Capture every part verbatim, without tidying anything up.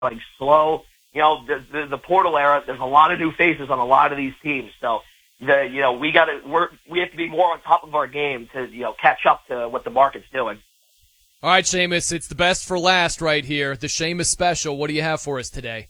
like slow. You know, the, the, the portal era, there's a lot of new faces on a lot of these teams. So, the, you know, we got to, we're, we have to be more on top of our game to, you know, catch up to what the market's doing. All right, Seamus, it's the best for last right here. The Seamus special. What do you have for us today?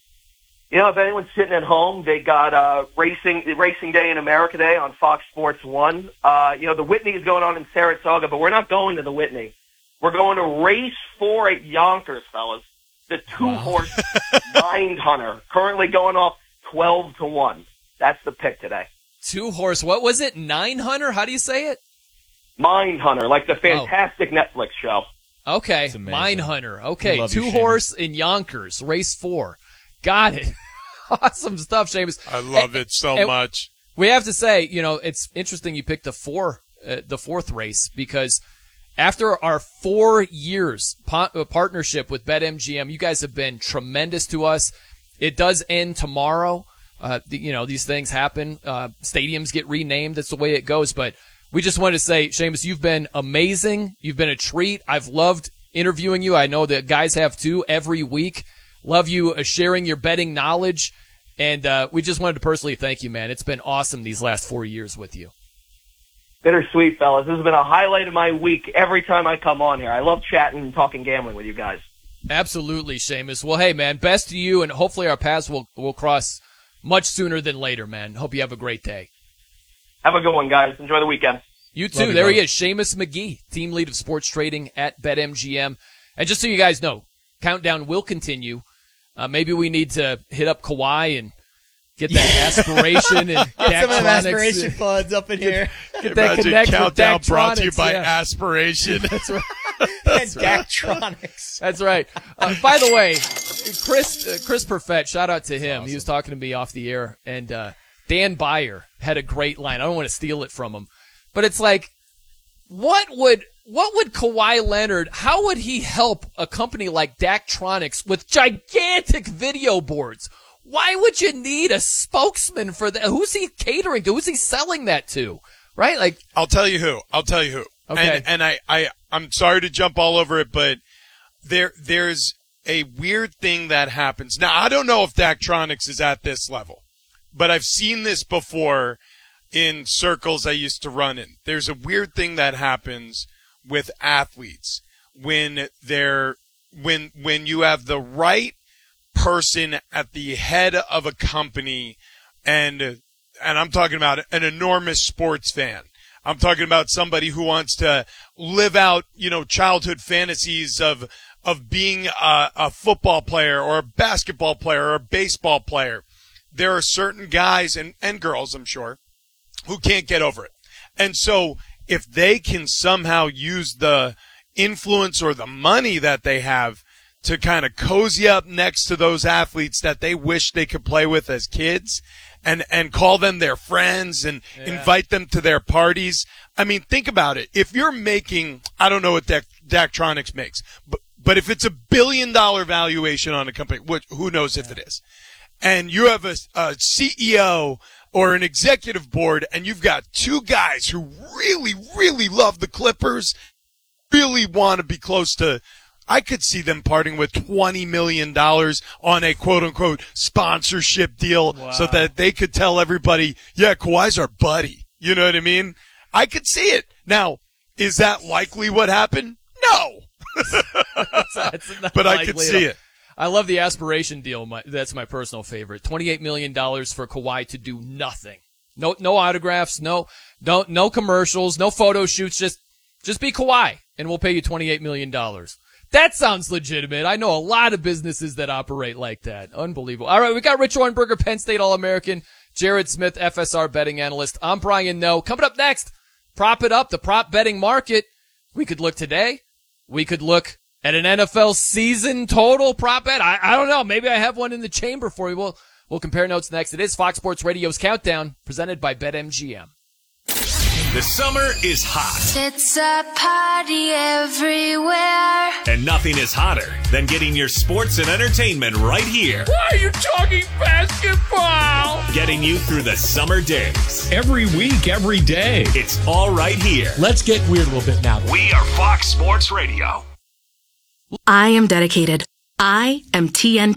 You know, if anyone's sitting at home, they got uh, racing Racing Day in America Day on Fox Sports one. Uh, you know, the Whitney is going on in Saratoga, but we're not going to the Whitney. We're going to race four at Yonkers, fellas. The two-horse wow. Mind Hunter, currently going off twelve to one. That's the pick today. Two-horse, what was it? Nine Hunter? How do you say it? Mind Hunter, like the fantastic oh. Netflix show. Okay, Mind Hunter. Okay, two-horse in Yonkers, race four. Got it. Awesome stuff, Seamus. I love and, it so much. We have to say, you know, it's interesting you picked the four, uh, the fourth race because after our four years po- partnership with BetMGM, you guys have been tremendous to us. It does end tomorrow. Uh, the, you know, these things happen. Uh, stadiums get renamed. That's the way it goes. But we just wanted to say, Seamus, you've been amazing. You've been a treat. I've loved interviewing you. I know that guys have too every week. Love you uh, sharing your betting knowledge. And uh, we just wanted to personally thank you, man. It's been awesome these last four years with you. Bittersweet, fellas. This has been a highlight of my week every time I come on here. I love chatting and talking gambling with you guys. Absolutely, Seamus. Well, hey, man, best to you, and hopefully our paths will, will cross much sooner than later, man. Hope you have a great day. Have a good one, guys. Enjoy the weekend. You too. You, there brother. He is, Seamus McGee, team lead of sports trading at BetMGM. And just so you guys know, countdown will continue. Uh, maybe we need to hit up Kawhi and get that aspiration and get some of them aspiration funds up in here. Get, get that connect countdown with brought to you by yeah. aspiration. That's right. That's right. Daktronics. That's right. Uh, by the way, Chris uh, Chris Perfett, shout out to him. Awesome. He was talking to me off the air, and uh, Dan Byer had a great line. I don't want to steal it from him, but it's like, what would what would Kawhi Leonard? How would he help a company like Daktronics with gigantic video boards? Why would you need a spokesman for that? Who's he catering to? Who's he selling that to? Right? Like, I'll tell you who. I'll tell you who. Okay. And, and I, I, I'm sorry to jump all over it, but there, there's a weird thing that happens. Now, I don't know if Daktronics is at this level, but I've seen this before in circles I used to run in. There's a weird thing that happens with athletes when they're, when, when you have the right person at the head of a company, and and I'm talking about an enormous sports fan. I'm talking about somebody who wants to live out, you know, childhood fantasies of of being a, a football player or a basketball player or a baseball player. There are certain guys and, and girls, I'm sure, who can't get over it. And so if they can somehow use the influence or the money that they have to kind of cozy up next to those athletes that they wish they could play with as kids and, and call them their friends and yeah. invite them to their parties. I mean, think about it. If you're making, I don't know what Dak, Daktronics makes, but, but if it's a billion dollar valuation on a company, which, who knows yeah. if it is, and you have a, a C E O or an executive board and you've got two guys who really, really love the Clippers, really want to be close to, I could see them parting with twenty million dollars on a quote-unquote sponsorship deal wow. so that they could tell everybody, yeah, Kawhi's our buddy. You know what I mean? I could see it. Now, is that likely what happened? No. that's, that's but I could see it. I love the aspiration deal. My, that's my personal favorite. twenty-eight million dollars for Kawhi to do nothing. No no autographs, no no, no commercials, no photo shoots. Just, just be Kawhi, and we'll pay you twenty-eight million dollars. That sounds legitimate. I know a lot of businesses that operate like that. Unbelievable. All right, we got Rich Orenberger, Penn State All-American, Jared Smith, F S R betting analyst. I'm Brian Noe. Coming up next, prop it up, the prop betting market. We could look today. We could look at an N F L season total prop bet. I, I don't know. Maybe I have one in the chamber for you. We'll, we'll compare notes next. It is Fox Sports Radio's Countdown, presented by BetMGM. The summer is hot. It's a party everywhere. And nothing is hotter than getting your sports and entertainment right here. Why are you talking basketball? Getting you through the summer days. Every week, every day. It's all right here. Let's get weird a little bit now. We are Fox Sports Radio. I am dedicated. I am T N T.